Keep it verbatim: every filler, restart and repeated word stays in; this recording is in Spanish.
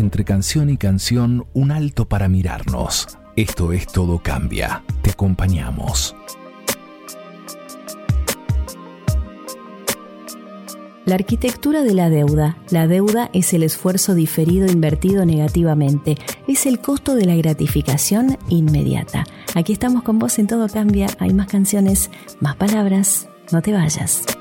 entre canción y canción, un alto para mirarnos. Esto es Todo Cambia. Te acompañamos. La arquitectura de la deuda. La deuda es el esfuerzo diferido invertido negativamente. Es el costo de la gratificación inmediata. Aquí estamos con vos en Todo Cambia. Hay más canciones, más palabras. No te vayas.